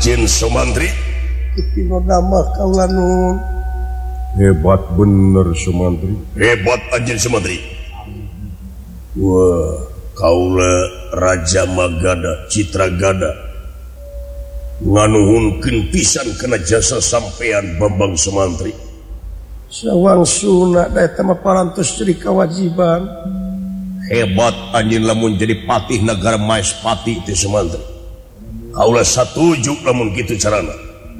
Anjeun Sumantri pino nama kaula nun hebat bener Sumantri. Hebat Anjeun Sumantri. Wah, kaula Raja Magada Citragada nganuhunkeun pisan kana jasa sampean Bambang Sumantri. Sawangsuna da eta mah parantos jadi kewajiban. Hebat anjeun lamun jadi patih negara Maespati teh Sumantri. Kaula satuju lamun kitu carana.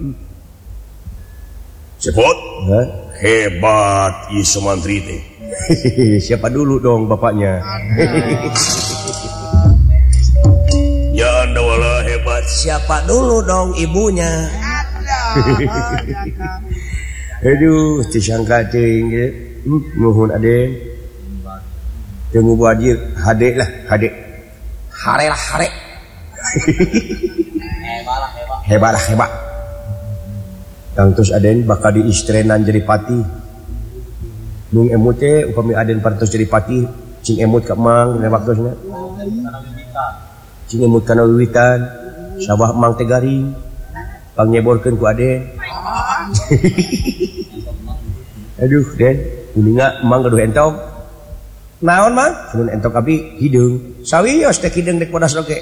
Cepot? Hebat ieu Sumantri teh. Siapa dulu dong bapaknya? Ya anda wala hebat. Siapa dulu dong ibunya? Aduh, disangka ting ge. Nuhun Aden. Temu wajib hade lah, hade. Hare lah hare. Hebat lah hebat. Tangtus Aden bakal diistrenan jadi pati. Nung emut teh upami Aden parantos jadi pati, cing emut ka mang dina waktuna. Cing emut kana wiwitan, sawah mang teh garing. Pangyeborkeun ku Aden. Aduh, Den, uninga mang gaduh entong. Naon, Mang? Sun entong abi hideung. Sawios teh hideung dek podas oge.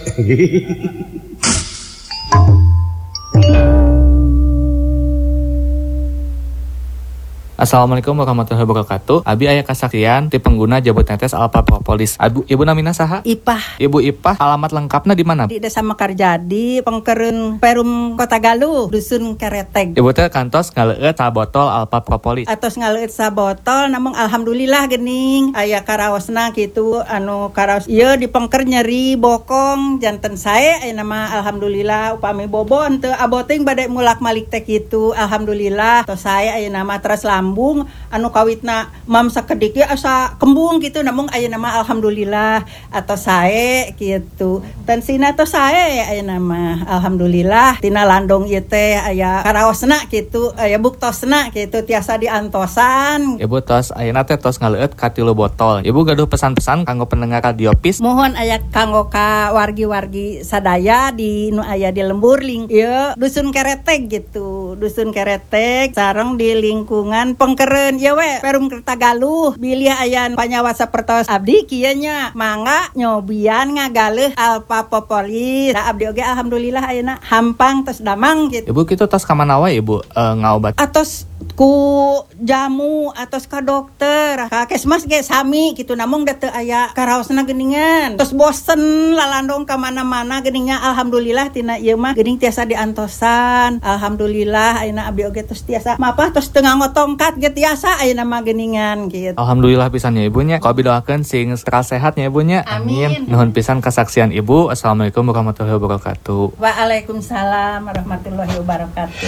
Assalamualaikum warahmatullahi wabarakatuh. Abi aya kasaksian ti pengguna jabut netes Alpha Propolis. Ibu namina saha? Ipah. Ibu Ipah, alamat lengkapna di mana? Di Desa Mekarjadi, Pengkereun Perum Kota Galuh, Dusun Kereteg. Ibu teh kantos ngaleueut sabotol Alpha Propolis. Atos ngaleueut sabotol, namun alhamdulillah geuning aya karaosna kitu anu karaos ieu di pengker nyeri bokong janten sae aya nama alhamdulillah upami bobon teu aboting bade mulak malik teh kitu alhamdulillah tos sae aya nama teras lambung anu kawitna mam sakedik ge asa kembung kitu namun aya nama alhamdulillah atau sae kitu tensina tos sae aya nama alhamdulillah tina landong ieu teh aya karaosna kitu aya buktosna kitu tiasa diantosan. Ibu tos ayeuna teh tos ngaleueut ka 3 botol. Ibu gaduh pesan-pesan kanggo pendengar Radio PIS. Mohon aya kanggo ka wargi-wargi sadaya di nu aya di lembur ieu Dusun Kereteg gitu. Dusun Kereteg sareng di lingkungan Pengkereun ieu we Perum Kertagaluh. Bilih aya panyawa sapertos abdi kieu nya mangga nyobian ngagaleuh Alpha Propolis. Da abdi oge alhamdulillah ayeuna hampang tos damang gitu. Ibu kitu tos ka mana wae Ibu ngaobat? Atos ku jamu atos ka dokter ka kesmas ge sami gitu namun da teu aya karaosna geuningan tos bosen lalandong ka mana-mana geuningnya alhamdulillah tina ieu mah geuning tiasa diantosan alhamdulillah ayeuna abdi oge tos tiasa mapah tos teu ngangotongkat ge tiasa ayeuna mah geuningan gitu. Alhamdulillah pisan ya ibunya. Ku abi doakeun sing stres sehat ya ibunya. Amin. Nuhun pisan kasaksian Ibu. Assalamualaikum warahmatullahi wabarakatuh. Waalaikumsalam warahmatullahi wabarakatuh.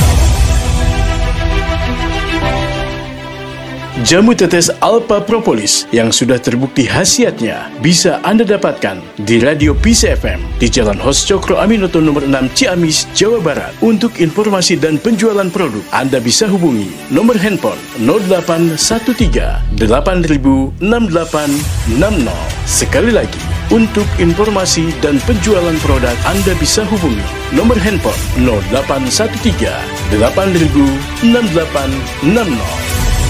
Jamu tetes Alpha Propolis yang sudah terbukti khasiatnya bisa Anda dapatkan di Radio PIS FM di Jalan Hos Cokro Aminoto nomor 6 Ciamis, Jawa Barat. Untuk informasi dan penjualan produk, Anda bisa hubungi nomor handphone 0813 8000 6860. Sekali lagi, untuk informasi dan penjualan produk, Anda bisa hubungi nomor handphone 0813 8000 6860.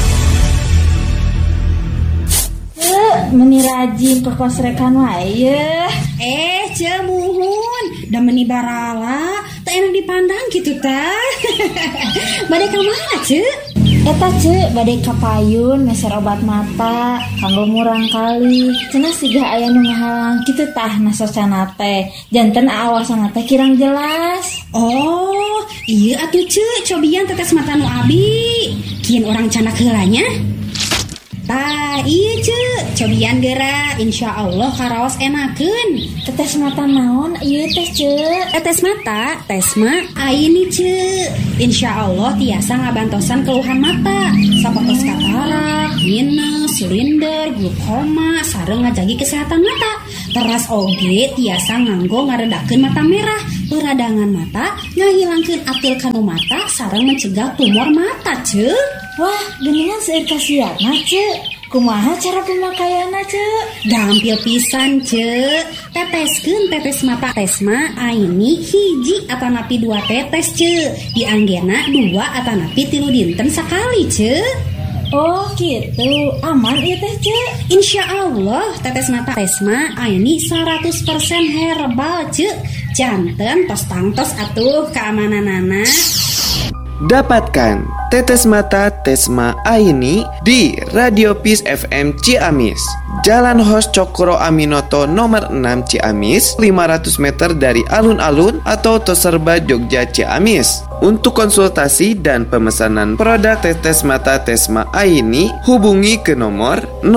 Meni rajin perkosrekan wae. Cemuhun da meni barala teu enak dipandang kitu teh. Bade ka mana, Ceu? Eta Ceu bade ka payun meser obat mata kanggo murang kali. Cenah siga aya nu ngahalang kitu tah nasosana teh. Janten aawasana teh kirang jelas. Oh, ieu atuh Ceu, cobian tetes mata nu abi. Kieun urang canak heulanya. Tah, iya Ceu, cobian geura, insyaallah karaos enakeun. Tetes mata naon ieu teh Ceu? Tetes mata, tes mah aini Ceu. Insyaallah tiasa ngabantosan keluhan mata, sapertos katarak, minus, silinder, glaukoma, sareng ngajagi kesehatan mata. Teras oge tiasa nganggo ngaredakeun mata merah, peradangan mata, ngahilangkeun atil kanu mata, sareng mencegah tumor mata Ceu. Wah, geuningan seueur kasiatna Ceu. Kumaha cara pemakaianna Cek? Gampil pisan Cek. Teteskeun tetes mata Tesma aini hiji atanapi 2 tetes Cek. Di anggena 2 atanapi 3 dinten sakali Cek. Oh gitu, aman ieu teh Cek. Insya Allah tetes mata Tesma aini 100% herbal Cek. Janten tos tangtos atuh keamananana. Dapatkan tetes mata Tesma Aini di Radio Peace FM Ciamis, Jalan Hos Cokro Aminoto nomor 6 Ciamis, 500 meter dari alun-alun atau Toserba Jogja Ciamis. Untuk konsultasi dan pemesanan produk tetes mata Tesma Aini, hubungi ke nomor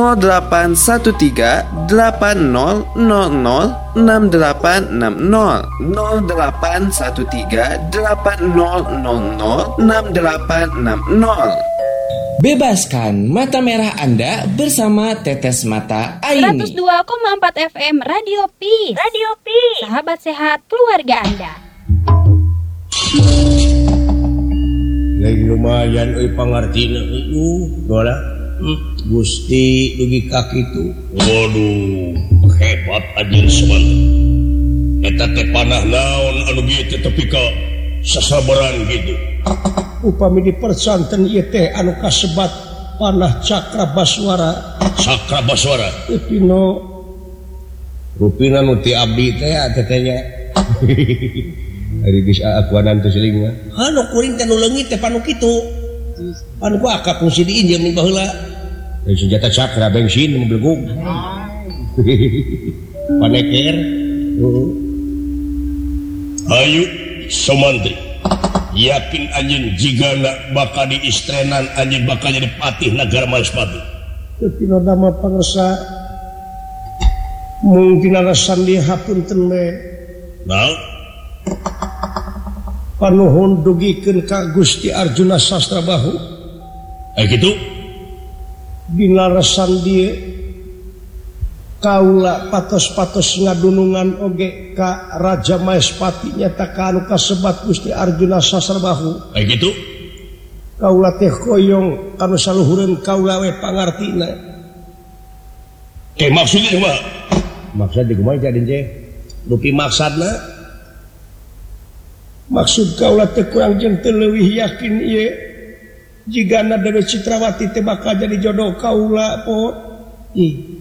0813 8000 6860 0813 8000 6860. Bebaskan mata merah Anda bersama Tetes Mata Aini. 102,4 FM Radio Peace. Radio Peace. Sahabat sehat keluarga Anda. Lain lumayan pangartina dola. Gusti dugi kaki itu. Waduh, hebat anjeun semangat. Eta teh panah naon anu bieu teh tepi ka sasabaran gitu. Upami di persanten ieu teh anu kasebat panah Cakra Baswara. Cakra Baswara. Epino rupina nu ti abdi teh tetenya. Ari geus akuanan teh seuling mah. Anu kuring teh nu leungit teh panu kitu. Anu ku akak fungsi diinjem nih baheula. Senjata Cakra bensin membelgung. Paneker. Ayo Somantri. Yakin anjeun jigana bakal diistrenan anjeun bakal jadi patih nagara Majapahit. Epino dama pangersa mungkin alasan dia hapunten we. Nah. Panuhun dugikeun ka Gusti Arjuna Sasrabahu. Gitu. Dinarasan dia kaula patos-patos ngadunungan oge ka Raja Maespati nyata ka anu kasebat Gusti Arjuna Sasrabahu. Gitu. Kaula teh koyong kanu saluhureun kaula we pangartina. Maksudnya apa? Maksud kumaha jadi teh? Dupi maksudna maksud kaula teh kurang jeung teu leuwih yakin ieu jigana Dewi Citrawati teh bakal jadi jodoh kaula po. Ih,